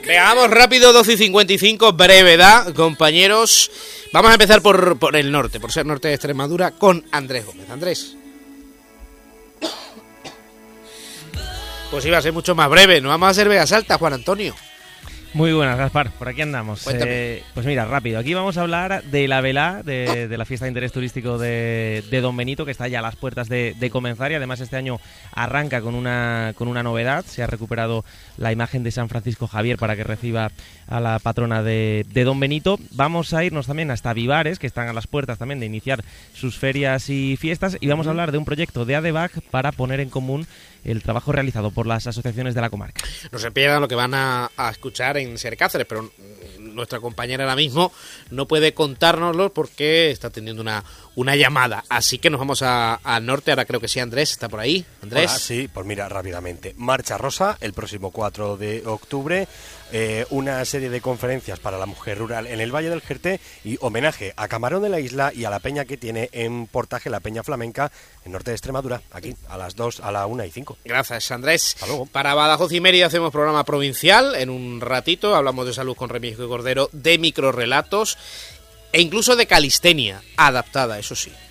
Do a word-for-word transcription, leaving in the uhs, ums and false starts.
Venga, vamos rápido, doce y cincuenta y cinco, brevedad, compañeros. Vamos a empezar por, por el norte, por ser norte de Extremadura, con Andrés Gómez. Andrés. Pues iba a ser mucho más breve, no vamos a hacer Vegas Alta, Juan Antonio. Muy buenas, Gaspar, por aquí andamos. Eh, pues mira, rápido, aquí vamos a hablar de la velá, de, de la fiesta de interés turístico de, de Don Benito, que está ya a las puertas de, de comenzar, y además este año arranca con una, con una novedad. Se ha recuperado la imagen de San Francisco Javier para que reciba a la patrona de, de Don Benito. Vamos a irnos también hasta Vivares, que están a las puertas también de iniciar sus ferias y fiestas, y vamos a hablar de un proyecto de ADEVAC para poner en común el trabajo realizado por las asociaciones de la comarca. No se pierdan lo que van a, a escuchar en Ser Cáceres, pero nuestra compañera ahora mismo no puede contárnoslo porque está teniendo una, una llamada. Así que nos vamos al norte. Ahora creo que sí, Andrés está por ahí. Andrés. Hola, sí, pues mira, rápidamente. Marcha Rosa, el próximo cuatro de octubre. Eh, una serie de conferencias para la mujer rural en el Valle del Jerté y homenaje a Camarón de la Isla y a la peña que tiene en Portaje, la Peña Flamenca, en norte de Extremadura, aquí, a las dos, a la una y cinco. Gracias, Andrés. Hasta luego. Para Badajoz y Mérida hacemos programa provincial. En un ratito hablamos de salud con Remigio Cordero, de microrrelatos e incluso de calistenia adaptada, eso sí.